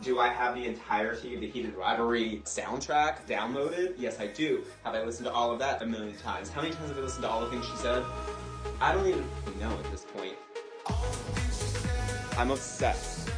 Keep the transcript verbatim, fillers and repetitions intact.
Do I have the entirety of the Heated Rivalry soundtrack downloaded? Yes, I do. Have I listened to all of that? A million times. How many times have I listened to all the things she said? I don't even know at this point. I'm obsessed.